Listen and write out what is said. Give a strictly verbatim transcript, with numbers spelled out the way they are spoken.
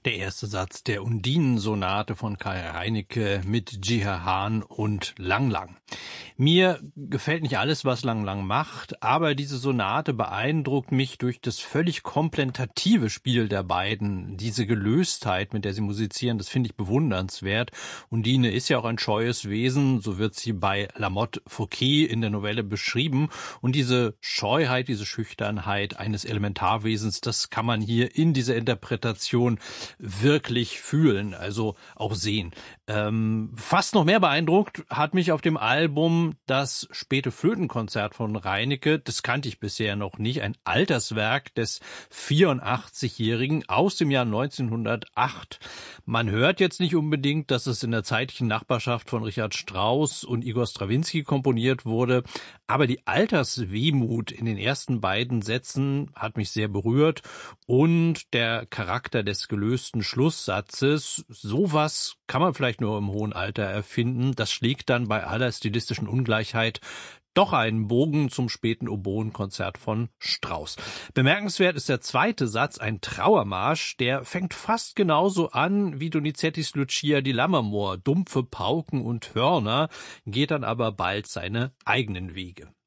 Der erste Satz der Undinen-Sonate von Kai Reinecke mit Jiha Han und Lang Lang. Mir gefällt nicht alles, was Lang Lang macht, aber diese Sonate beeindruckt mich durch das völlig komplementative Spiel der beiden. Diese Gelöstheit, mit der sie musizieren, das finde ich bewundernswert. Undine ist ja auch ein scheues Wesen, so wird sie bei Lamotte Fouquet in der Novelle beschrieben. Und diese Scheuheit, diese Schüchternheit eines Elementarwesens, das kann man hier in dieser Interpretation wirklich fühlen, also auch sehen. Ähm, fast noch mehr beeindruckt hat mich auf dem Album das späte Flötenkonzert von Reinecke. Das kannte ich bisher noch nicht. Ein Alterswerk des vierundachtzigjährigen aus dem Jahr neunzehnhundertacht. Man hört jetzt nicht unbedingt, dass es in der zeitlichen Nachbarschaft von Richard Strauss und Igor Strawinski komponiert wurde, aber die Alterswehmut in den ersten beiden Sätzen hat mich sehr berührt und der Charakter des gelösten Schlusssatzes, sowas kann man vielleicht nur im hohen Alter erfinden. Das schlägt dann bei aller stilistischen Ungleichheit doch einen Bogen zum späten Oboenkonzert von Strauss. Bemerkenswert ist der zweite Satz, ein Trauermarsch, der fängt fast genauso an wie Donizettis Lucia di Lammermoor. Dumpfe Pauken und Hörner, geht dann aber bald seine eigenen Wege.